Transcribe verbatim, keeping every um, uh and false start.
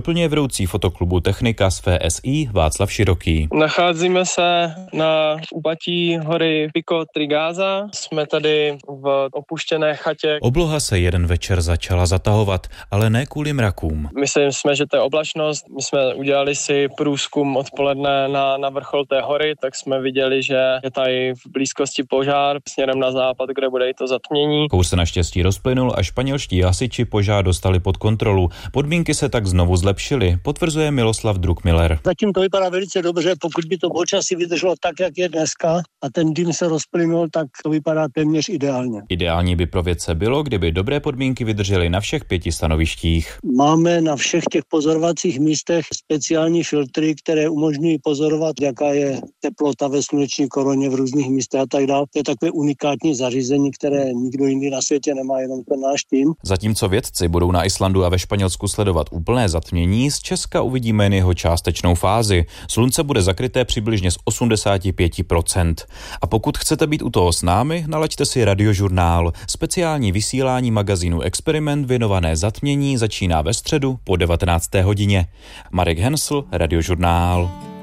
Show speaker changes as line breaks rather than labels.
doplňuje vedoucí fotoklubu Technika z F S I Václav Široký.
Nacházíme se na úpatí hory Pico Trigaza. Jsme tady v opuštěné chatě.
Obloha se jeden večer začala zatahovat, ale ne kvůli mrakům.
Myslím jsme, že to je oblačnost. My jsme udělali si průzkum odpoledne na, na vrchol té hory, tak jsme viděli, že je tady v blízkosti požár směrem na západ, kde bude i to zatmění.
Kouř se naštěstí rozplynul a španělští hasiči požár dostali pod kontrolu. Podmínky se tak znovu zlepšily, potvrzuje Miloslav Druckmiller.
Zatím to vypadá velice dobře, pokud by to počasí vydrželo tak, jak je dneska a ten dým se rozplynul, tak to vypadá téměř ideálně.
Ideální by pro vědce bylo, kdyby dobré podmínky vydržely na všech pěti stanovištích.
Máme na všech těch pozorovacích místech speciální filtry, které umožňují pozorovat, jaká je teplota ve sluneční koroně v různých místech a tak dále. To je takové unikátní zařízení, které nikdo jiný na světě nemá, jenom ten náš tým.
Zatímco vědci budou na Islandu a ve Španělsku sledovat úplné zatmění, z Česka uvidíme jen jeho částečnou fázi. Slunce bude zakryté přibližně z osmdesát pět procent. A pokud chcete být u toho s námi, nalaďte si Radiožurnál. Speciální vysílání magazínu Experiment věnované zatmění začíná ve středu po devatenácté hodině. Marek Hensl, Radiožurnál.